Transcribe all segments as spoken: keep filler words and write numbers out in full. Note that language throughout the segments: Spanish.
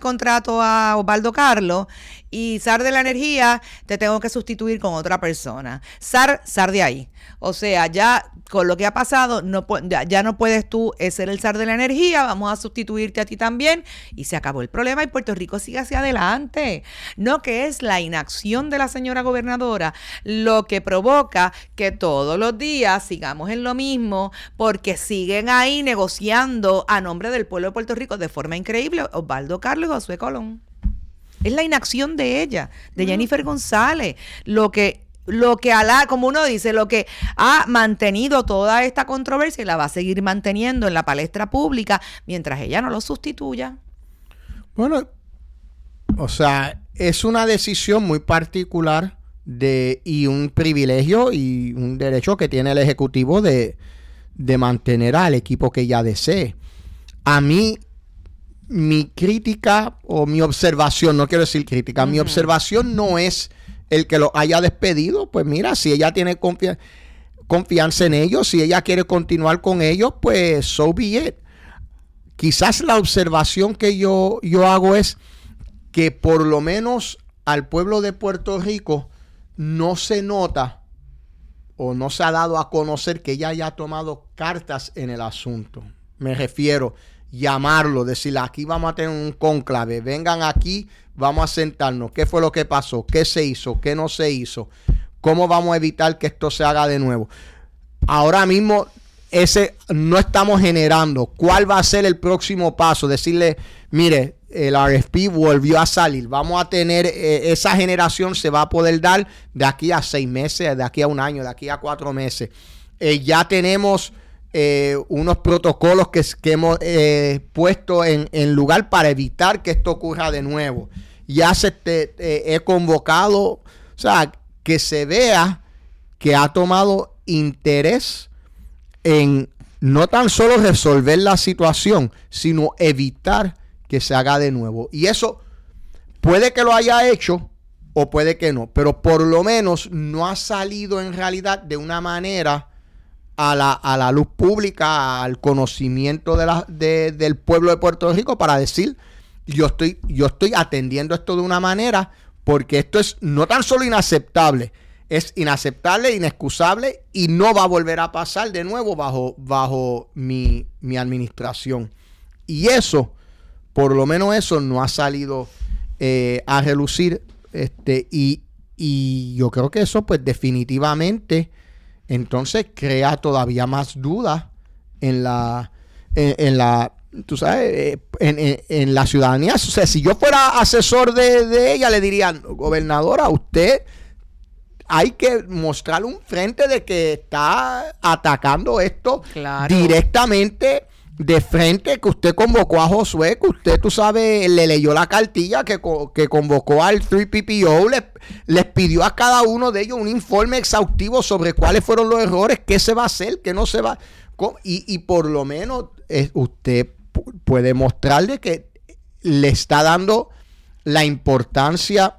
contrato a Osvaldo Carlos y S A R de la energía te tengo que sustituir con otra persona. S A R, S A R de ahí. O sea, ya con lo que ha pasado, no ya, ya no puedes tú ser el S A R de la energía, vamos a sustituirte a ti también y se acabó el problema y Puerto Rico sigue hacia adelante. No que es la inacción de la señora gobernadora lo que provoca que todos los días sigamos en lo mismo porque siguen ahí negociando a nombre del pueblo de Puerto Rico de forma increíble Osvaldo Carlos y Josué Colón. Es la inacción de ella, de Jennifer González, lo que lo que ala, como uno dice, lo que ha mantenido toda esta controversia y la va a seguir manteniendo en la palestra pública mientras ella no lo sustituya. Bueno, o sea, es una decisión muy particular de y un privilegio y un derecho que tiene el Ejecutivo de, de mantener al equipo que ella desee. A mí, mi crítica o mi observación, no quiero decir crítica, uh-huh. mi observación no es el que lo haya despedido. Pues mira, si ella tiene confi- confianza en ellos, si ella quiere continuar con ellos, pues so be it. Quizás la observación que yo, yo hago es que por lo menos al pueblo de Puerto Rico no se nota o no se ha dado a conocer que ella haya tomado cartas en el asunto. Me refiero llamarlo, decirle aquí vamos a tener un cónclave, vengan aquí, vamos a sentarnos, qué fue lo que pasó, qué se hizo, qué no se hizo, cómo vamos a evitar que esto se haga de nuevo. Ahora mismo ese no estamos generando. ¿Cuál va a ser el próximo paso? Decirle, mire, el R F P volvió a salir, vamos a tener, eh, esa generación se va a poder dar de aquí a seis meses, de aquí a un año, de aquí a cuatro meses. Eh, ya tenemos Eh, unos protocolos que, que hemos eh, puesto en, en lugar para evitar que esto ocurra de nuevo. Ya se te, eh, he convocado, o sea, que se vea que ha tomado interés en no tan solo resolver la situación, sino evitar que se haga de nuevo. Y eso puede que lo haya hecho o puede que no, pero por lo menos no ha salido en realidad de una manera A la, a la luz pública, al conocimiento de la, de, del pueblo de Puerto Rico para decir, yo estoy, yo estoy atendiendo esto de una manera porque esto es no tan solo inaceptable, es inaceptable, inexcusable y no va a volver a pasar de nuevo bajo, bajo mi, mi administración. Y eso, por lo menos eso no ha salido eh, a relucir, este, y, y yo creo que eso pues definitivamente entonces crea todavía más dudas en la, en, en la, tú sabes, en, en, en la ciudadanía. O sea, si yo fuera asesor de, de ella, le dirían, gobernadora, usted hay que mostrar un frente de que está atacando esto claro. directamente de frente, que usted convocó a Josué, que usted, tú sabes, le leyó la cartilla que, que convocó al tres P P O, le, les pidió a cada uno de ellos un informe exhaustivo sobre cuáles fueron los errores, qué se va a hacer, qué no se va, y, y por lo menos eh, usted p- puede mostrarle que le está dando la importancia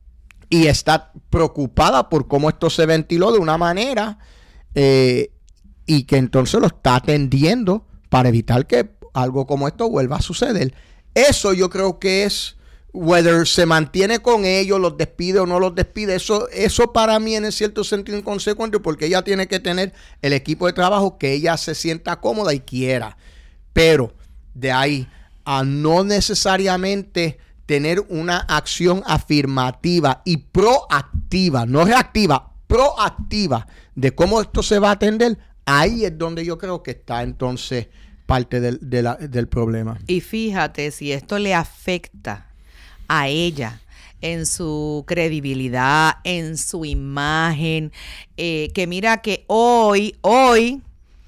y está preocupada por cómo esto se ventiló de una manera eh, y que entonces lo está atendiendo para evitar que algo como esto vuelva a suceder. Eso yo creo que es, whether se mantiene con ellos, los despide o no los despide, eso, eso para mí en cierto sentido inconsecuente, porque ella tiene que tener el equipo de trabajo que ella se sienta cómoda y quiera. Pero de ahí a no necesariamente tener una acción afirmativa y proactiva, no reactiva, proactiva de cómo esto se va a atender, ahí es donde yo creo que está entonces parte del, de la, del problema. Y fíjate, si esto le afecta a ella en su credibilidad, en su imagen, eh, que mira que hoy, hoy,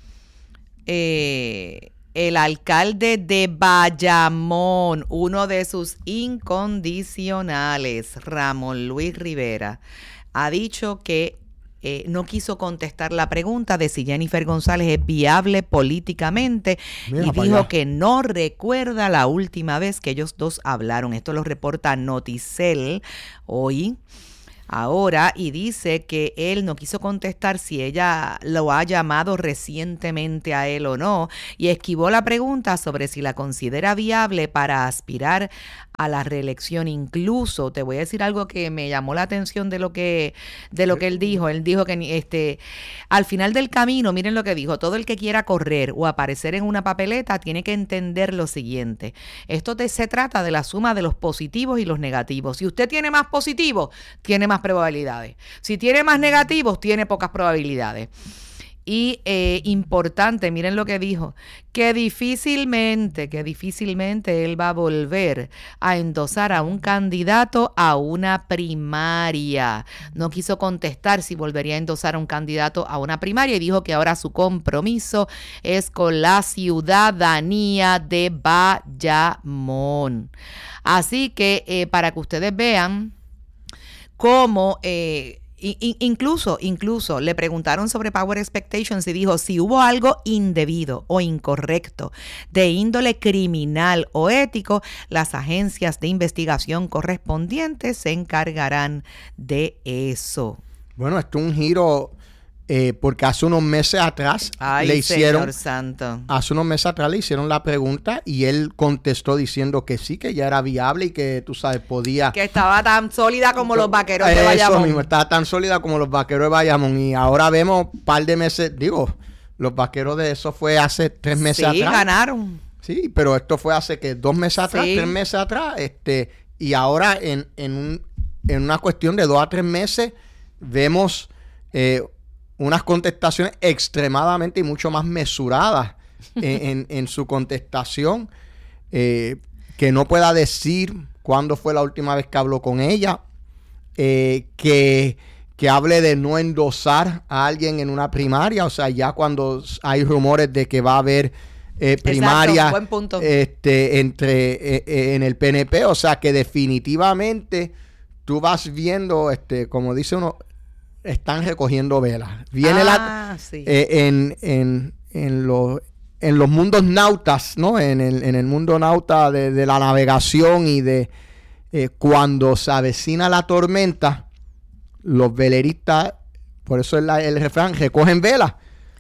eh, el alcalde de Bayamón, uno de sus incondicionales, Ramón Luis Rivera, ha dicho que Eh, no quiso contestar la pregunta de si Jennifer González es viable políticamente. Mira, y dijo allá que no recuerda la última vez que ellos dos hablaron. Esto lo reporta Noticel hoy. ahora y dice que él no quiso contestar si ella lo ha llamado recientemente a él o no, y esquivó la pregunta sobre si la considera viable para aspirar a la reelección. Incluso te voy a decir algo que me llamó la atención de lo que de lo que él dijo. Él dijo que este al final del camino, miren lo que dijo: todo el que quiera correr o aparecer en una papeleta tiene que entender lo siguiente: esto te, se trata de la suma de los positivos y los negativos. Si usted tiene más positivos, tiene más probabilidades. Si tiene más negativos, tiene pocas probabilidades. Y eh, importante, miren lo que dijo, que difícilmente, que difícilmente él va a volver a endosar a un candidato a una primaria. No quiso contestar si volvería a endosar a un candidato a una primaria y dijo que ahora su compromiso es con la ciudadanía de Bayamón. Así que eh, para que ustedes vean cómo... Eh, Incluso, incluso le preguntaron sobre Power Expectations y dijo: si hubo algo indebido o incorrecto de índole criminal o ético, las agencias de investigación correspondientes se encargarán de eso. Bueno, esto es un giro eh, porque hace unos meses atrás Ay, le hicieron, Señor Santo. hace unos meses atrás le hicieron la pregunta y él contestó diciendo que sí, que ya era viable y que tú sabes podía. Que estaba tan sólida como los vaqueros de Eso Bayamón. mismo, estaba tan sólida como los vaqueros de Bayamón y ahora vemos un par de meses, digo, los vaqueros de eso fue hace tres meses sí, atrás. Sí, ganaron. Sí, pero esto fue hace que dos meses atrás, sí. tres meses atrás, este, y ahora en, en, un, en una cuestión de dos a tres meses vemos eh, unas contestaciones extremadamente y mucho más mesuradas en, en, en su contestación, eh, que no pueda decir cuándo fue la última vez que habló con ella, eh, que, que hable de no endosar a alguien en una primaria, o sea, ya cuando hay rumores de que va a haber eh, primaria este, entre eh, eh, en el P N P, o sea, que definitivamente tú vas viendo, este, como dice uno, están recogiendo velas. Viene ah, la sí. eh, en, en, en, los, en los mundos nautas, ¿no? En el, en el mundo nauta de, de la navegación y de eh, cuando se avecina la tormenta, los veleristas, por eso es la, el refrán, recogen velas.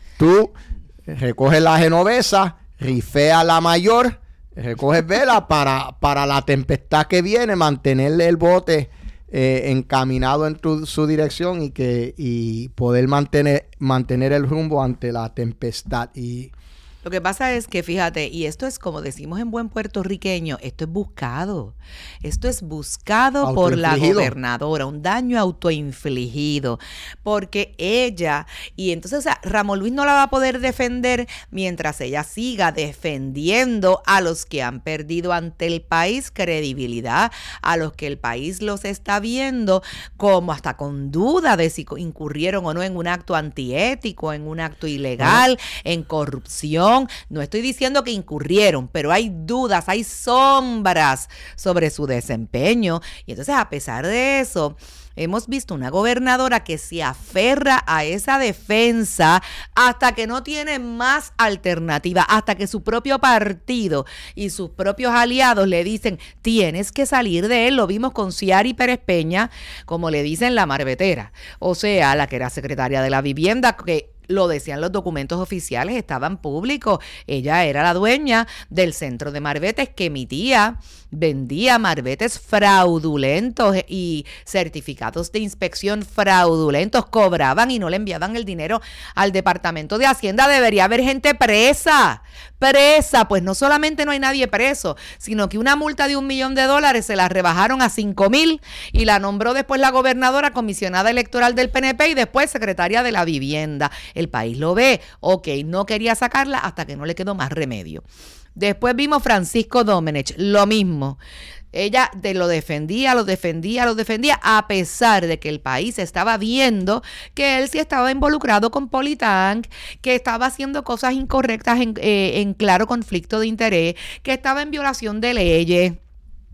Tú recoges la genovesa, rifeas la mayor, recoges velas para, para la tempestad que viene, mantenerle el bote Eh, encaminado en tu, su dirección y que y poder mantener mantener el rumbo ante la tempestad. Y lo que pasa es que, fíjate, y esto es como decimos en buen puertorriqueño, esto es buscado. Esto es buscado por la gobernadora, un daño autoinfligido, porque ella, y entonces, o sea, Ramón Luis no la va a poder defender mientras ella siga defendiendo a los que han perdido ante el país credibilidad, a los que el país los está viendo como hasta con duda de si incurrieron o no en un acto antiético, en un acto ilegal, uh-huh. en corrupción. No estoy diciendo que incurrieron, pero hay dudas, hay sombras sobre su desempeño. Y entonces, a pesar de eso, hemos visto una gobernadora que se aferra a esa defensa hasta que no tiene más alternativa, hasta que su propio partido y sus propios aliados le dicen: tienes que salir de él. Lo vimos con Ciari Pérez Peña, como le dicen la marbetera, o sea, la que era secretaria de la vivienda, que lo decían los documentos oficiales, estaban públicos. Ella era la dueña del centro de marbetes que emitía, vendía marbetes fraudulentos y certificados de inspección fraudulentos. Cobraban y no le enviaban el dinero al Departamento de Hacienda. Debería haber gente presa, presa. Pues no solamente no hay nadie preso, sino que una multa de un millón de dólares se la rebajaron a cinco mil y la nombró después la gobernadora comisionada electoral del P N P y después secretaria de la vivienda. El país lo ve. Ok, no quería sacarla hasta que no le quedó más remedio. Después vimos Francisco Domenech, lo mismo. Ella te lo defendía, lo defendía, lo defendía, a pesar de que el país estaba viendo que él sí estaba involucrado con Politank, que estaba haciendo cosas incorrectas en, eh, en claro conflicto de interés, que estaba en violación de leyes.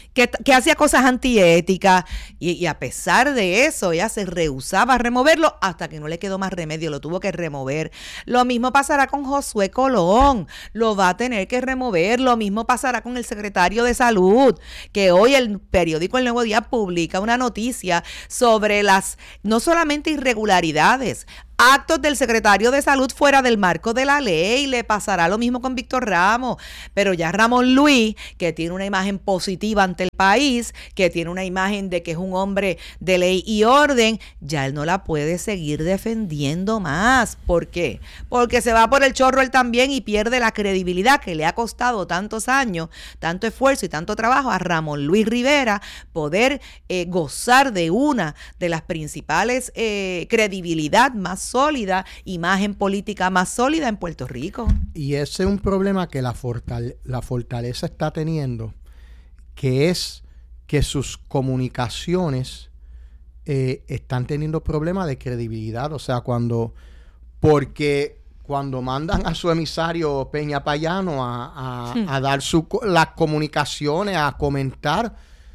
que, que hacía cosas antiéticas, y, y a pesar de eso, ella se rehusaba a removerlo hasta que no le quedó más remedio, lo tuvo que remover. Lo mismo pasará con Josué Colón, lo va a tener que remover. Lo mismo pasará con el secretario de Salud, que hoy el periódico El Nuevo Día publica una noticia sobre las, no solamente irregularidades, actos del secretario de Salud fuera del marco de la ley. Le pasará lo mismo con Víctor Ramos, pero ya Ramón Luis, que tiene una imagen positiva ante el país, que tiene una imagen de que es un hombre de ley y orden, ya él no la puede seguir defendiendo más. ¿Por qué? Porque se va por el chorro él también y pierde la credibilidad que le ha costado tantos años, tanto esfuerzo y tanto trabajo a Ramón Luis Rivera poder eh, gozar de una de las principales eh, credibilidad más sólida, imagen política más sólida en Puerto Rico. Y ese es un problema que la, fortale- la fortaleza está teniendo, que es que sus comunicaciones eh, están teniendo problemas de credibilidad. O sea, cuando, porque cuando mandan a su emisario Peña Payano a, a, hmm. a dar su, las comunicaciones, a comentar,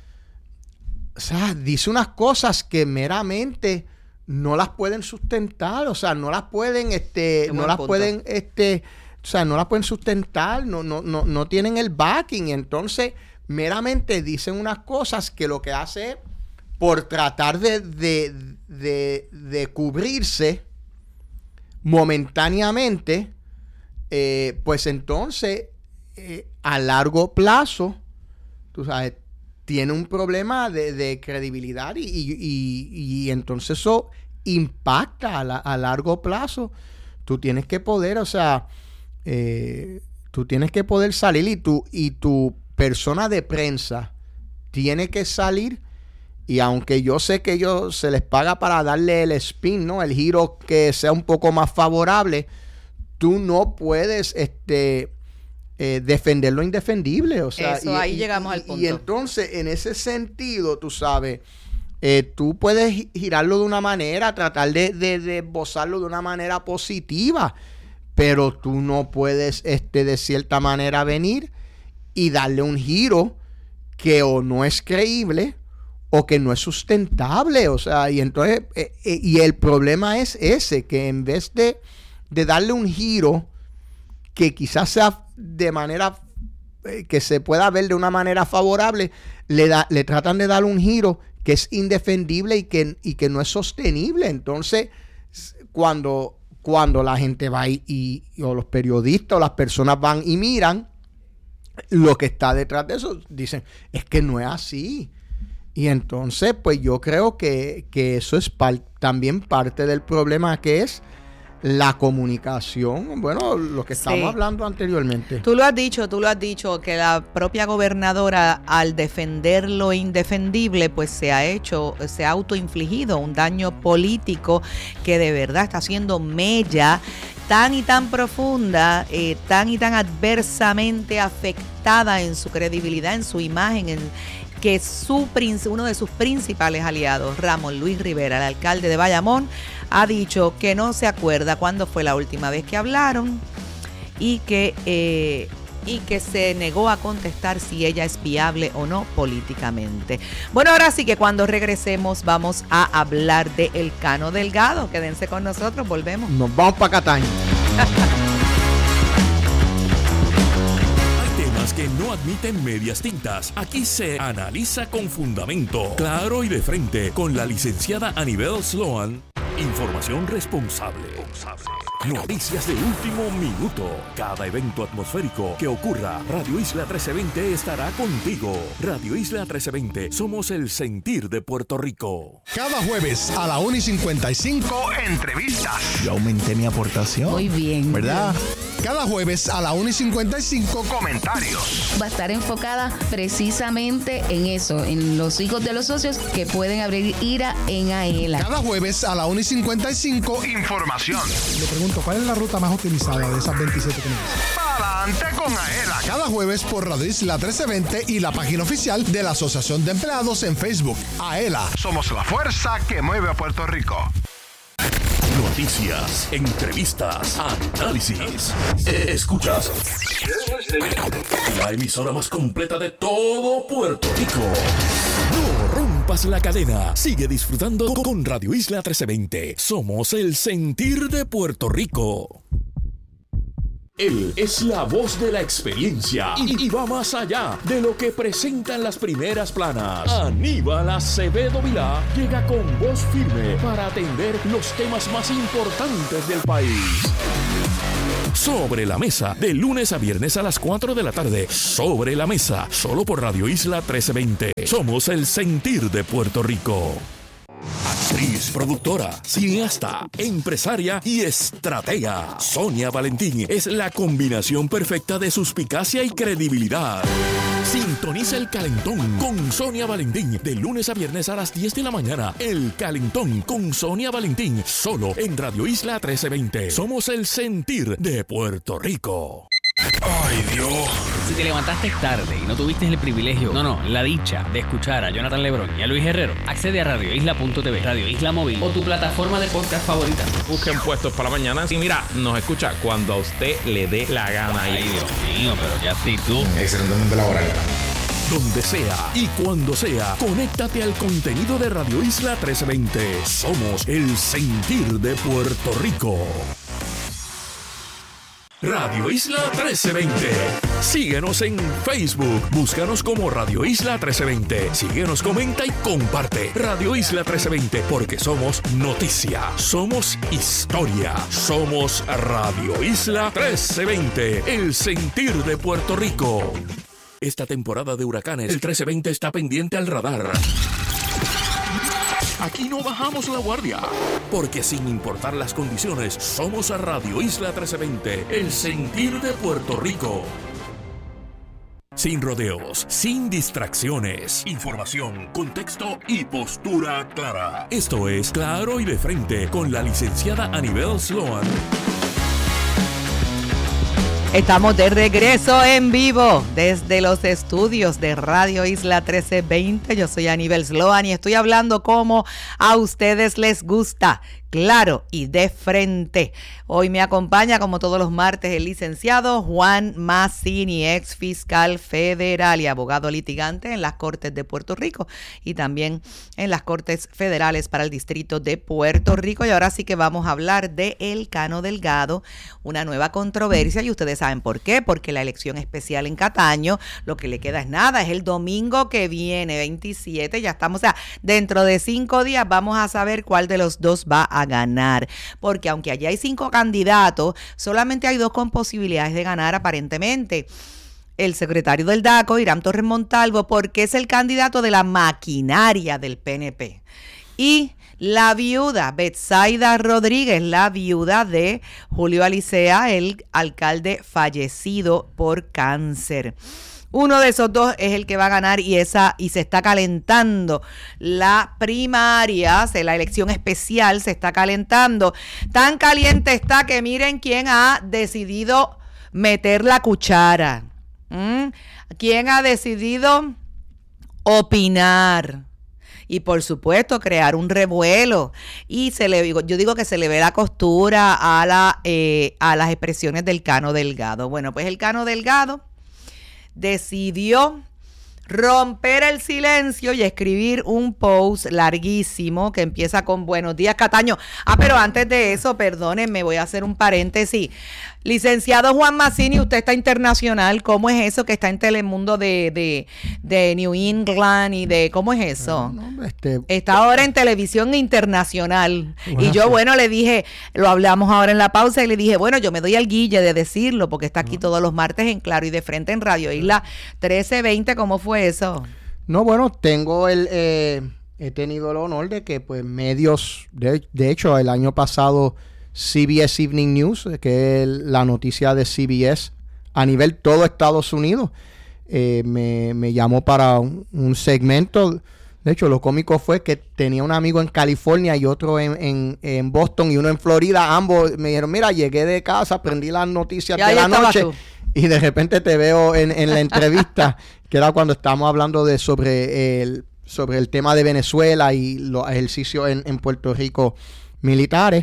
o sea, dice unas cosas que meramente no las pueden sustentar, o sea, no las pueden, este, no las punto. pueden, este, o sea, no las pueden sustentar, no, no, no, no tienen el backing. Entonces, meramente dicen unas cosas que lo que hace es, por tratar de, de, de, de cubrirse momentáneamente, eh, pues entonces, eh, a largo plazo, tú sabes, tiene un problema de, de credibilidad y, y, y, y entonces eso impacta a, la, a largo plazo. Tú tienes que poder, o sea, eh, tú tienes que poder salir y tu, y tu persona de prensa tiene que salir, y aunque yo sé que ellos se les paga para darle el spin, ¿no? El giro que sea un poco más favorable, tú no puedes, este... Eh, defender lo indefendible, o sea, eso, y, ahí y, llegamos y, al punto. Y entonces, en ese sentido, tú sabes, eh, tú puedes girarlo de una manera, tratar de, de, de esbozarlo de una manera positiva, pero tú no puedes, este, de cierta manera venir y darle un giro que o no es creíble o que no es sustentable, o sea, y entonces, eh, eh, y el problema es ese, que en vez de, de darle un giro que quizás sea de manera eh, que se pueda ver de una manera favorable, le da, le tratan de dar un giro que es indefendible y que, y que no es sostenible. Entonces, cuando, cuando la gente va y, y o los periodistas o las personas van y miran lo que está detrás de eso, dicen, es que no es así. Y entonces, pues yo creo que, que eso es par, también parte del problema, que es la comunicación, bueno, lo que estamos sí. hablando anteriormente. Tú lo has dicho, tú lo has dicho, que la propia gobernadora, al defender lo indefendible, pues se ha hecho, se ha autoinfligido un daño político que de verdad está haciendo mella tan y tan profunda, eh, tan y tan adversamente afectada en su credibilidad, en su imagen, en que su uno de sus principales aliados, Ramón Luis Rivera, el alcalde de Bayamón, ha dicho que no se acuerda cuándo fue la última vez que hablaron y que, eh, y que se negó a contestar si ella es viable o no políticamente. Bueno, ahora sí que cuando regresemos vamos a hablar de Elcano Delgado. Quédense con nosotros, volvemos. Nos vamos para Cataño. Que no admiten medias tintas. Aquí se analiza con fundamento, claro y de frente, con la licenciada Anibel Sloan. Información responsable. Noticias de último minuto. Cada evento atmosférico que ocurra, Radio Isla trece veinte estará contigo. Radio Isla trece veinte, somos el sentir de Puerto Rico. Cada jueves a la una y cincuenta y cinco, entrevistas. Yo aumenté mi aportación. Muy bien. ¿Verdad? Cada jueves a la una y cincuenta y cinco, comentarios. Va a estar enfocada precisamente en eso, en los hijos de los socios que pueden abrir ira en AELA. Cada jueves a la una y cincuenta y cinco, información. Le pregunto, ¿cuál es la ruta más utilizada de esas veintisiete que me dicen? Para adelante con AELA. Cada jueves por Radio Isla trece veinte y la página oficial de la Asociación de Empleados en Facebook. AELA. Somos la fuerza que mueve a Puerto Rico. Noticias, entrevistas, análisis. Escuchas la emisora más completa de todo Puerto Rico. No rompas la cadena. Sigue disfrutando con Radio Isla trece veinte. Somos el sentir de Puerto Rico. Él es la voz de la experiencia y, y va más allá de lo que presentan las primeras planas. Aníbal Acevedo Vilá llega con voz firme para atender los temas más importantes del país. Sobre la Mesa, de lunes a viernes a las cuatro de la tarde. Sobre la Mesa, solo por Radio Isla trece veinte. Somos el sentir de Puerto Rico. Actriz, productora, cineasta, empresaria y estratega. Sonia Valentín es la combinación perfecta de suspicacia y credibilidad. Sintoniza El Calentón con Sonia Valentín de lunes a viernes a las diez de la mañana. El Calentón con Sonia Valentín, solo en Radio Isla trece veinte. Somos el sentir de Puerto Rico. ¡Ay, Dios! Si te levantaste tarde y no tuviste el privilegio, no, no, la dicha de escuchar a Jonathan Lebrón y a Luis Herrero, accede a radio isla punto t v, Radio Isla Móvil o tu plataforma de podcast favorita. Busquen Puestos para Mañana y mira, nos escucha cuando a usted le dé la gana. Ay, Dios mío, pero qué actitud. Excelentemente laboral. Donde sea y cuando sea, conéctate al contenido de Radio Isla trece veinte. Somos el sentir de Puerto Rico. Radio Isla trece veinte. Síguenos en Facebook. Búscanos como Radio Isla trece veinte. Síguenos, comenta y comparte. Radio Isla trece veinte, porque somos noticia, somos historia, somos Radio Isla trece veinte, el sentir de Puerto Rico. Esta temporada de huracanes, el trece veinte está pendiente al radar. Aquí no bajamos la guardia, porque sin importar las condiciones, somos a Radio Isla trece veinte, el sentir de Puerto Rico. Sin rodeos, sin distracciones, información, contexto y postura clara. Esto es Claro y de Frente con la licenciada Anibel Sloan. Estamos de regreso en vivo desde los estudios de Radio Isla trece veinte. Yo soy Anibel Sloan y estoy hablando como a ustedes les gusta, claro y de frente. Hoy me acompaña, como todos los martes, el licenciado Juan Mazzini, ex fiscal federal y abogado litigante en las Cortes de Puerto Rico y también en las Cortes Federales para el Distrito de Puerto Rico. Y ahora sí que vamos a hablar de El Cano Delgado, una nueva controversia, y ustedes saben por qué, porque la elección especial en Cataño, lo que le queda es nada, es el domingo que viene, veintisiete, ya estamos, o sea, dentro de cinco días vamos a saber cuál de los dos va a ganar, porque aunque allá hay cinco candidatos, solamente hay dos con posibilidades de ganar aparentemente. El secretario del D A C O, Irán Torres Montalvo, porque es el candidato de la maquinaria del P N P, y la viuda Betsaida Rodríguez, la viuda de Julio Alicea, el alcalde fallecido por cáncer. Uno de esos dos es el que va a ganar, y esa y se está calentando la primaria, la elección especial se está calentando. Tan caliente está que miren quién ha decidido meter la cuchara. ¿Mm? ¿Quién ha decidido opinar? Y por supuesto crear un revuelo, y se le yo digo que se le ve la costura a la eh, a las expresiones del Cano Delgado. Bueno, pues el Cano Delgado decidió romper el silencio y escribir un post larguísimo que empieza con buenos días, Cataño. Ah, pero antes de eso, perdónenme, voy a hacer un paréntesis. Licenciado Juan Mazzini, usted está internacional. ¿Cómo es eso que está en Telemundo de, de, de New England y de cómo es eso? No, no, este, está ahora en televisión internacional. Bueno, y yo, sí. bueno, le dije, lo hablamos ahora en la pausa y le dije, bueno, yo me doy al guille de decirlo porque está aquí no. todos los martes en Claro y de Frente en Radio Isla trece veinte. ¿Cómo fue eso? No, bueno, tengo el... Eh, he tenido el honor de que pues medios, de, de hecho, el año pasado C B S Evening News, que es la noticia de C B S a nivel todo Estados Unidos, eh, me, me llamó para un, un segmento. De hecho, lo cómico fue que tenía un amigo en California y otro en, en, en Boston y uno en Florida. Ambos me dijeron, mira, llegué de casa, prendí las noticias de la noche tú. y de repente te veo en, en la entrevista, que era cuando estábamos hablando de sobre el, sobre el tema de Venezuela y los ejercicios en, en Puerto Rico militares.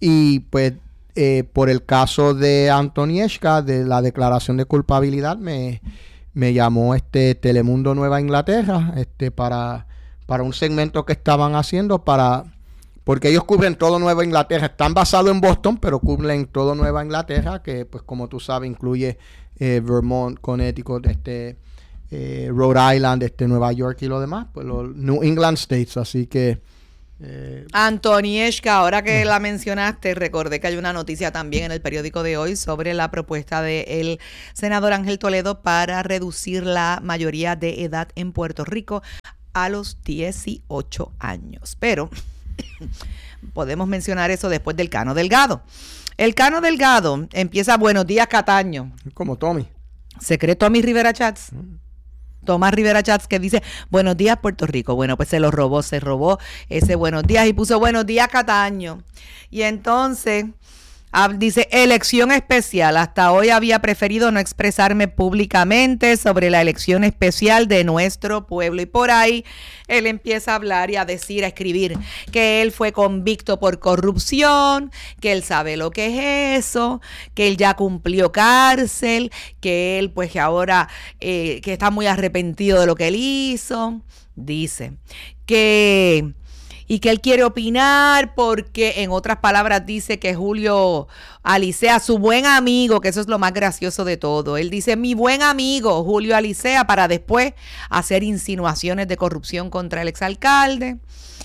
Y pues eh, por el caso de Antonieshka, de la declaración de culpabilidad, me, me llamó este Telemundo Nueva Inglaterra este para, para un segmento que estaban haciendo para... Porque ellos cubren todo Nueva Inglaterra. Están basados en Boston, pero cubren todo Nueva Inglaterra, que pues como tú sabes incluye eh, Vermont, Connecticut, este, eh, Rhode Island, este, Nueva York y lo demás, pues los New England States. Así que... Eh, Antonieshka, ahora que la mencionaste, recordé que hay una noticia también en el periódico de hoy sobre la propuesta del senador Ángel Toledo para reducir la mayoría de edad en Puerto Rico a los dieciocho años. Pero podemos mencionar eso después del Cano Delgado. El Cano Delgado empieza Buenos días, Cataño. Como Tommy. ¿Se cree Tommy Rivera Chats? Mm. Tomás Rivera Chats, que dice buenos días Puerto Rico. Bueno, pues se lo robó, se robó ese buenos días y puso buenos días Cataño. Y entonces dice elección especial. Hasta hoy había preferido no expresarme públicamente sobre la elección especial de nuestro pueblo. Y por ahí él empieza a hablar y a decir, a escribir que él fue convicto por corrupción, que él sabe lo que es eso, que él ya cumplió cárcel, que él pues que ahora eh, que está muy arrepentido de lo que él hizo. Dice que... y que él quiere opinar porque, en otras palabras, dice que Julio Alicea, su buen amigo, que eso es lo más gracioso de todo, él dice, mi buen amigo Julio Alicea, para después hacer insinuaciones de corrupción contra el exalcalde,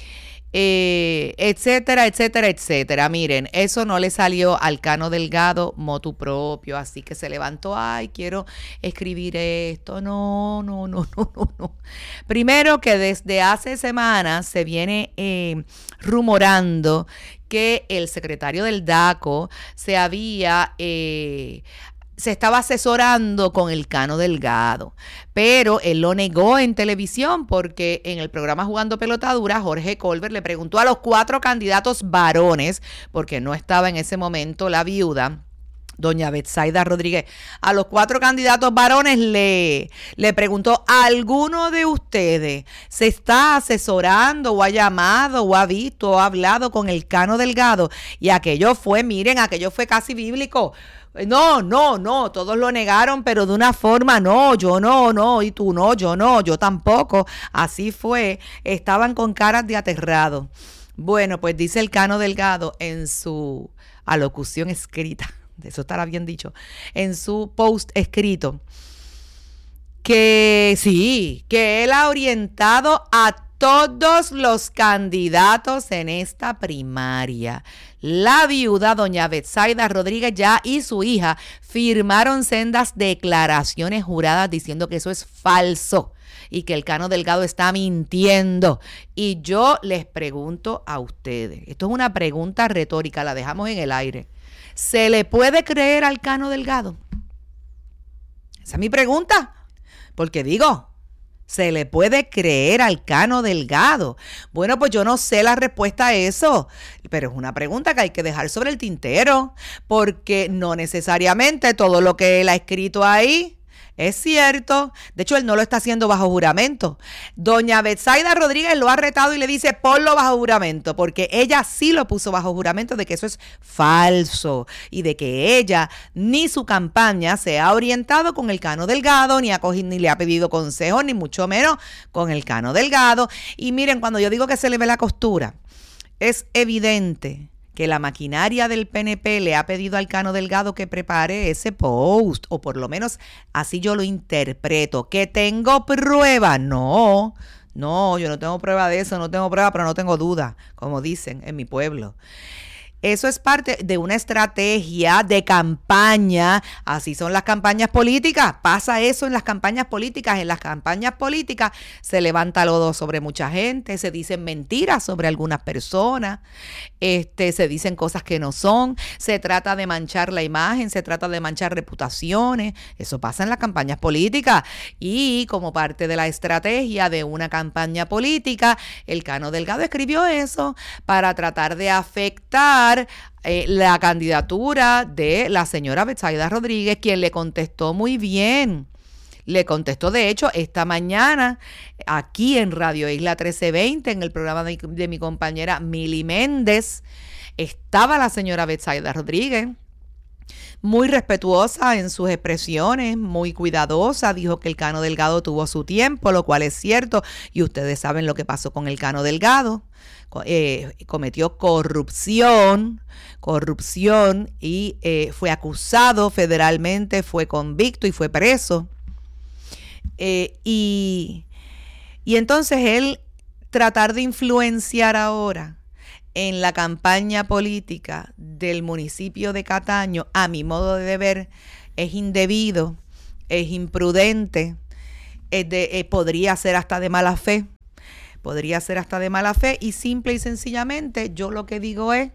eh, etcétera, etcétera, etcétera. Miren, eso no le salió al Cano Delgado motu propio, así que se levantó, ay, quiero escribir esto, no, no, no, no, no, no. Primero que desde hace semanas se viene eh, rumorando que el secretario del DACO se había... Eh, se estaba asesorando con el Cano Delgado, pero él lo negó en televisión porque en el programa Jugando Pelotadura, Jorge Colbert le preguntó a los cuatro candidatos varones, porque no estaba en ese momento la viuda, doña Betsaida Rodríguez, a los cuatro candidatos varones le, le preguntó, ¿alguno de ustedes se está asesorando o ha llamado o ha visto o ha hablado con el Cano Delgado? Y aquello fue, miren, aquello fue casi bíblico. No, no, no, todos lo negaron, pero de una forma, no, yo no, no, y tú no, yo no, yo tampoco. Así fue, estaban con caras de aterrados. Bueno, pues dice el Cano Delgado en su alocución escrita, eso estará bien dicho, en su post escrito, que sí, que él ha orientado a todos los candidatos en esta primaria. La viuda, doña Betsaida Rodríguez, ya y su hija firmaron sendas declaraciones juradas diciendo que eso es falso y que el Cano Delgado está mintiendo. Y yo les pregunto a ustedes, esto es una pregunta retórica, la dejamos en el aire. ¿Se le puede creer al Cano Delgado? Esa es mi pregunta, porque digo... ¿se le puede creer al Cano Delgado? Bueno, pues yo no sé la respuesta a eso, pero es una pregunta que hay que dejar sobre el tintero, porque no necesariamente todo lo que él ha escrito ahí es cierto. De hecho, él no lo está haciendo bajo juramento. Doña Betsaida Rodríguez lo ha retado y le dice, ponlo bajo juramento, porque ella sí lo puso bajo juramento de que eso es falso y de que ella ni su campaña se ha orientado con el Cano Delgado, ni, ha cogido, ni le ha pedido consejo, ni mucho menos con el Cano Delgado. Y miren, cuando yo digo que se le ve la costura, es evidente que la maquinaria del P N P le ha pedido al Cano Delgado que prepare ese post, o por lo menos así yo lo interpreto. ¿Que tengo prueba? No, no, yo no tengo prueba de eso, no tengo prueba, pero no tengo duda, como dicen en mi pueblo. Eso es parte de una estrategia de campaña. Así son las campañas políticas. Pasa eso en las campañas políticas. En las campañas políticas se levanta lodo sobre mucha gente, se dicen mentiras sobre algunas personas, este, se dicen cosas que no son, se trata de manchar la imagen, se trata de manchar reputaciones. Eso pasa en las campañas políticas. Y como parte de la estrategia de una campaña política, el Cano Delgado escribió eso para tratar de afectar Eh, la candidatura de la señora Betsaida Rodríguez, quien le contestó muy bien. Le contestó, de hecho, esta mañana aquí en Radio Isla trece veinte, en el programa de, de mi compañera Mili Méndez. Estaba la señora Betsaida Rodríguez, muy respetuosa en sus expresiones, muy cuidadosa, dijo que el Cano Delgado tuvo su tiempo, lo cual es cierto, y ustedes saben lo que pasó con el Cano Delgado. Eh, cometió corrupción, corrupción y eh, fue acusado federalmente, fue convicto y fue preso. Eh, y, y entonces él tratar de influenciar ahora en la campaña política del municipio de Cataño, a mi modo de ver, es indebido, es imprudente, es de, eh, podría ser hasta de mala fe, podría ser hasta de mala fe y simple y sencillamente yo lo que digo es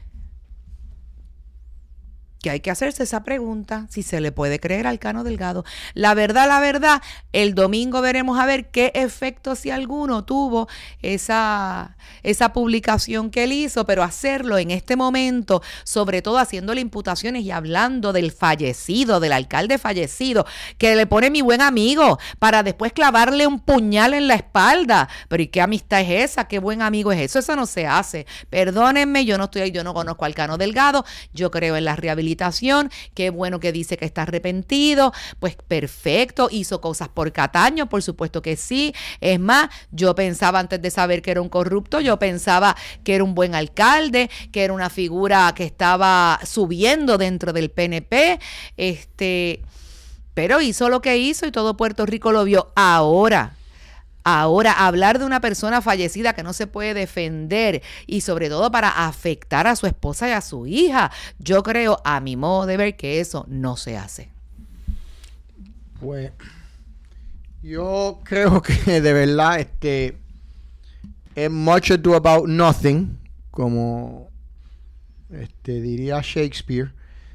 que hay que hacerse esa pregunta, si se le puede creer al Cano Delgado. La verdad, la verdad, el domingo veremos a ver qué efecto, si alguno, tuvo esa, esa publicación que él hizo, pero hacerlo en este momento, sobre todo haciéndole imputaciones y hablando del fallecido, del alcalde fallecido, que le pone mi buen amigo, para después clavarle un puñal en la espalda. Pero ¿y qué amistad es esa? ¿Qué buen amigo es eso? Eso no se hace. Perdónenme, yo no estoy, yo no conozco al Cano Delgado, yo creo en la rehabilitación. Qué bueno que dice que está arrepentido, pues perfecto, hizo cosas por Cataño, por supuesto que sí. Es más, yo pensaba antes de saber que era un corrupto, yo pensaba que era un buen alcalde, que era una figura que estaba subiendo dentro del P N P, este, pero hizo lo que hizo y todo Puerto Rico lo vio. Ahora, Ahora, hablar de una persona fallecida que no se puede defender y sobre todo para afectar a su esposa y a su hija, yo creo, a mi modo de ver, que eso no se hace. Pues yo creo que de verdad este es much ado about nothing, como este diría Shakespeare.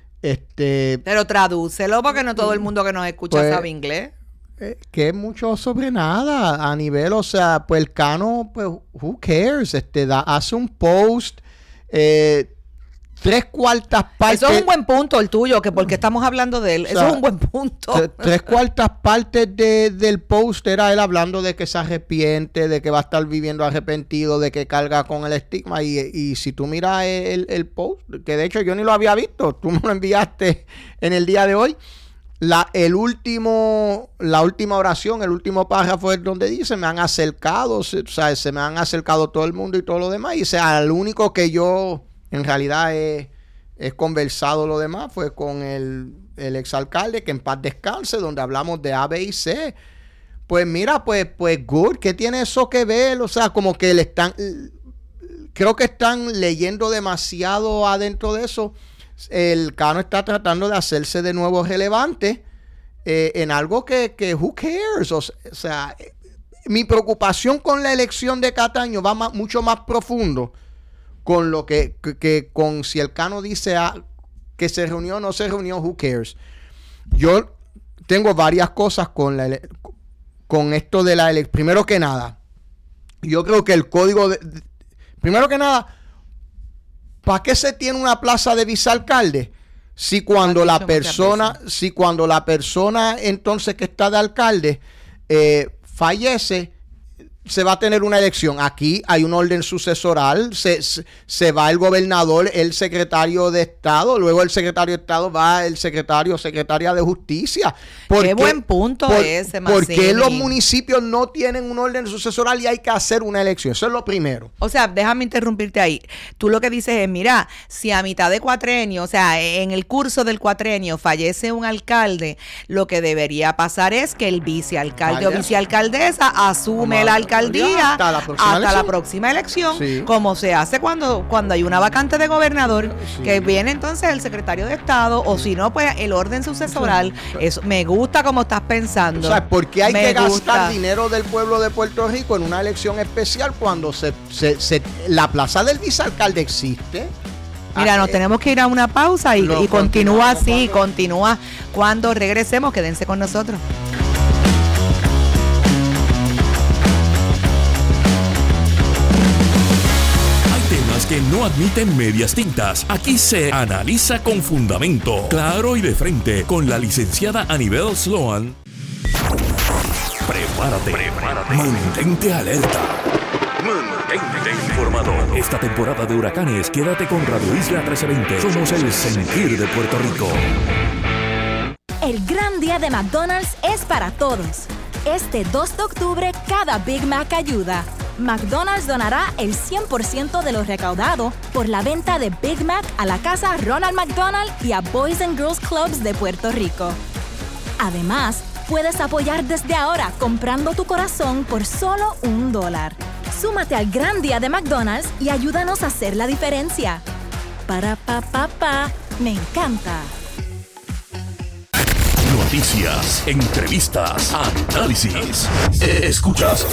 Este, pero tradúcelo porque no todo el mundo que nos escucha pues, sabe inglés. Eh, que es mucho sobre nada a nivel, o sea, pues el Cano, pues who cares, este da, hace un post, eh, tres cuartas partes. Eso es un buen punto el tuyo, que porque estamos hablando de él, o sea, eso es un buen punto. T- tres cuartas partes de, del post era él hablando de que se arrepiente, de que va a estar viviendo arrepentido, de que carga con el estigma, y, y si tú miras el, el post, que de hecho yo ni lo había visto, tú me lo enviaste en el día de hoy. La, el último, la última oración, el último párrafo es donde dice, me han acercado, se, o sea, se me han acercado todo el mundo y todo lo demás. Y o sea, el único que yo en realidad he, he conversado lo demás fue con el, el exalcalde, que en paz descanse, donde hablamos de A, B y C. Pues mira, pues, pues good, ¿qué tiene eso que ver? O sea, como que le están, creo que están leyendo demasiado adentro de eso. El Cano está tratando de hacerse de nuevo relevante eh, en algo que, que who cares, o sea, eh, mi preocupación con la elección de Cataño va más, mucho más profundo con lo que, que, que con si el Cano dice ah, que se reunió o no se reunió, who cares. Yo tengo varias cosas con la ele- con esto de la elección. Primero que nada, yo creo que el código de, de, primero que nada, ¿para qué se tiene una plaza de vicealcalde? Si cuando la persona, si cuando la persona entonces que está de alcalde eh, fallece, se va a tener una elección. Aquí hay un orden sucesoral, se, se, se va el gobernador, el secretario de Estado, luego el secretario de Estado va el secretario o secretaria de Justicia. ¿Por qué, qué buen punto por, ese, Mazzini? ¿Por qué los municipios no tienen un orden sucesoral y hay que hacer una elección? Eso es lo primero. O sea, déjame interrumpirte ahí. Tú lo que dices es, mira, si a mitad de cuatrenio, o sea, en el curso del cuatrenio fallece un alcalde, lo que debería pasar es que el vicealcalde Vaya. o vicealcaldesa asume la alcaldía hasta la próxima hasta elección, la próxima elección sí. como se hace cuando, cuando hay una vacante de gobernador, sí. que viene entonces el secretario de Estado, o si no, pues el orden sucesoral. Sí. Eso me gusta como estás pensando. O sea, ¿por qué hay me que gusta. gastar dinero del pueblo de Puerto Rico en una elección especial cuando se, se, se la plaza del vicealcalde existe? Mira, nos tenemos que ir a una pausa y, y continúa así, cuando... continúa cuando regresemos. Quédense con nosotros. Que no admiten medias tintas. Aquí se analiza con fundamento, claro y de frente, con la licenciada Anibel Sloan. Prepárate, prepárate, mantente alerta. Mantente informado. Esta temporada de huracanes, quédate con Radio Isla trece veinte. Somos el sentir de Puerto Rico. El gran día de McDonald's es para todos. Este dos de octubre, cada Big Mac ayuda. McDonald's donará el cien por ciento de lo recaudado por la venta de Big Mac a la Casa Ronald McDonald y a Boys and Girls Clubs de Puerto Rico. Además, puedes apoyar desde ahora comprando tu corazón por solo un dólar. Súmate al gran día de McDonald's y ayúdanos a hacer la diferencia. Para pa pa pa, me encanta. Noticias, entrevistas, análisis. Escuchas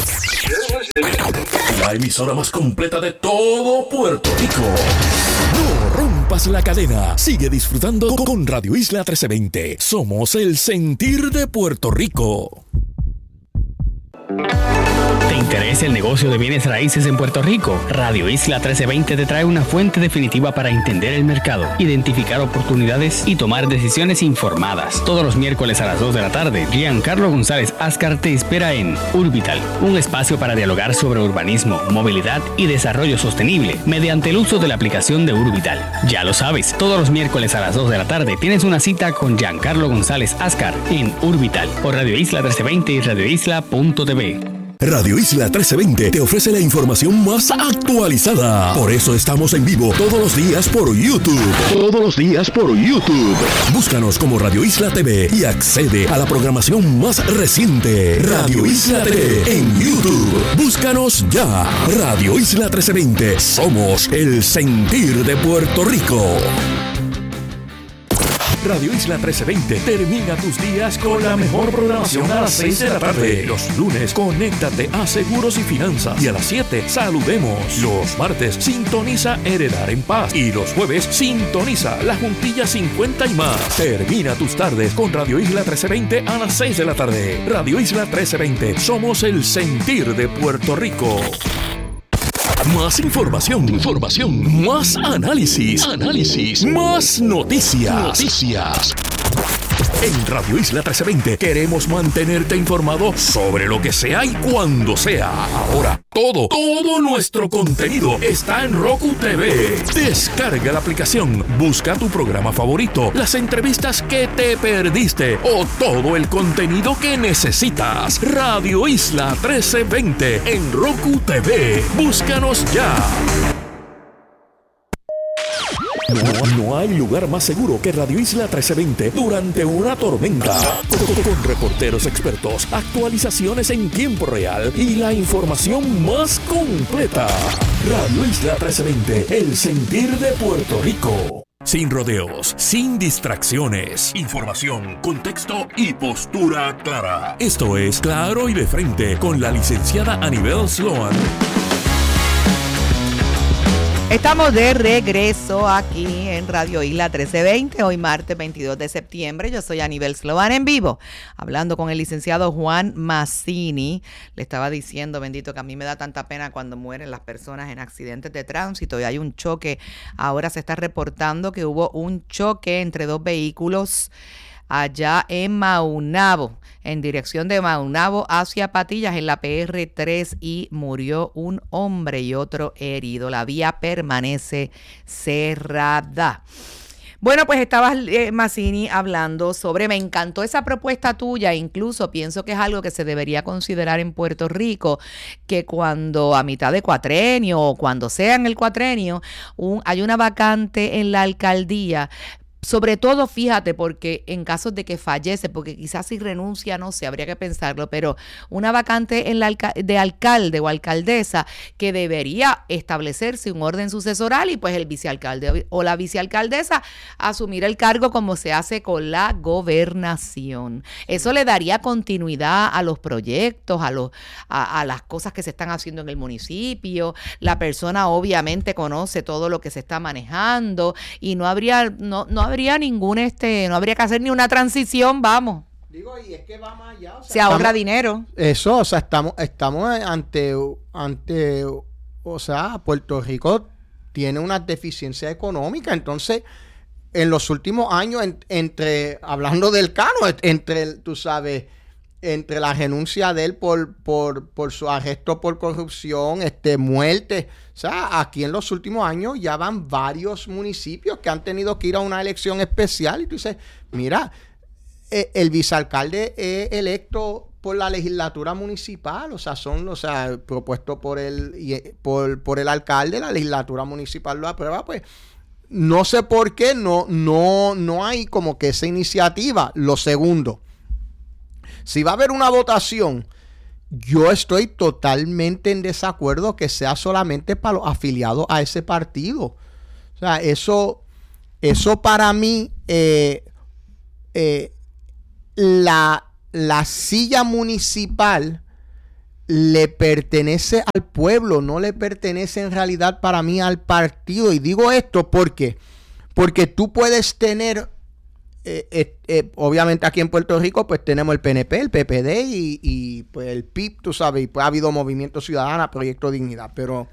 la emisora más completa de todo Puerto Rico. No rompas la cadena. Sigue disfrutando con Radio Isla trece veinte. Somos el sentir de Puerto Rico. ¿Te interesa el negocio de bienes raíces en Puerto Rico? Radio Isla trece veinte te trae una fuente definitiva para entender el mercado, identificar oportunidades y tomar decisiones informadas. Todos los miércoles a las dos de la tarde, Giancarlo González Ascar te espera en Urbital, un espacio para dialogar sobre urbanismo, movilidad y desarrollo sostenible mediante el uso de la aplicación de Urbital. Ya lo sabes, todos los miércoles a las dos de la tarde tienes una cita con Giancarlo González Ascar en Urbital por Radio Isla trece veinte y radio isla punto t v. Radio Isla trece veinte te ofrece la información más actualizada. Por eso estamos en vivo todos los días por YouTube. Todos los días por YouTube. Búscanos como Radio Isla T V y accede a la programación más reciente. Radio Isla T V en YouTube. Búscanos ya. Radio Isla trece veinte. Somos el sentir de Puerto Rico. Radio Isla trece veinte termina tus días con la mejor programación a las seis de la tarde. Los lunes, conéctate a Seguros y Finanzas. Y a las siete, saludemos. Los martes, sintoniza Heredar en Paz. Y los jueves, sintoniza La Juntilla cincuenta y más. Termina tus tardes con Radio Isla trece veinte a las seis de la tarde. Radio Isla trece veinte, somos el sentir de Puerto Rico. Más información, información, más análisis, análisis, más noticias, noticias. En Radio Isla trece veinte queremos mantenerte informado sobre lo que sea y cuando sea. Ahora, todo, todo nuestro contenido está en Roku T V. Descarga la aplicación, busca tu programa favorito, las entrevistas que te perdiste o todo el contenido que necesitas. Radio Isla trece veinte en Roku T V. Búscanos ya. No, no hay lugar más seguro que Radio Isla trece veinte durante una tormenta. Con, con reporteros expertos, actualizaciones en tiempo real y la información más completa. Radio Isla trece veinte, el sentir de Puerto Rico. Sin rodeos, sin distracciones. Información, contexto y postura clara. Esto es Claro y de Frente con la licenciada Anibel Sloan. Estamos de regreso aquí en Radio Isla trece veinte, hoy martes veintidós de septiembre. Yo soy Anibel Sloan en vivo, hablando con el licenciado Juan Mazzini. Le estaba diciendo, bendito, que a mí me da tanta pena cuando mueren las personas en accidentes de tránsito y hay un choque. Ahora se está reportando que hubo un choque entre dos vehículos allá en Maunabo, en dirección de Maunabo hacia Patillas, en la P R tres, y murió un hombre y otro herido. La vía permanece cerrada. Bueno, pues estaba eh, Mazzini hablando sobre, me encantó esa propuesta tuya, incluso pienso que es algo que se debería considerar en Puerto Rico, que cuando a mitad de cuatrenio o cuando sea en el cuatrenio un, hay una vacante en la alcaldía. Sobre todo, fíjate, porque en casos de que fallece, porque quizás si renuncia, no sé, habría que pensarlo, pero una vacante en la alca- de alcalde o alcaldesa, que debería establecerse un orden sucesoral y pues el vicealcalde o la vicealcaldesa asumir el cargo como se hace con la gobernación. Eso le daría continuidad a los proyectos, a, los, a, a las cosas que se están haciendo en el municipio. La persona obviamente conoce todo lo que se está manejando y no habría, no, no habría habría ningún este no habría que hacer ni una transición, vamos. Digo, y es que va más allá, o sea, se ahorra estamos, dinero. Eso, o sea, estamos estamos ante ante o sea, Puerto Rico tiene una deficiencia económica, entonces en los últimos años en, entre hablando del Cano, entre tú sabes entre la renuncia de él por, por, por su arresto por corrupción, este, muerte. O sea, aquí en los últimos años ya van varios municipios que han tenido que ir a una elección especial. Y tú dices, mira, eh, el vicealcalde es electo por la legislatura municipal, o sea, son, o sea, propuesto por el, por, por el alcalde, la legislatura municipal lo aprueba, pues no sé por qué no, no, no hay como que esa iniciativa. Lo segundo, si va a haber una votación, yo estoy totalmente en desacuerdo que sea solamente para los afiliados a ese partido. O sea, eso, eso para mí, eh, eh, la, la silla municipal le pertenece al pueblo, no le pertenece en realidad para mí al partido. Y digo esto porque, porque tú puedes tener... Eh, eh, eh, obviamente aquí en Puerto Rico pues tenemos el P N P, el P P D y, y pues el P I B, tú sabes, y pues ha habido Movimiento Ciudadano, Proyecto Dignidad, pero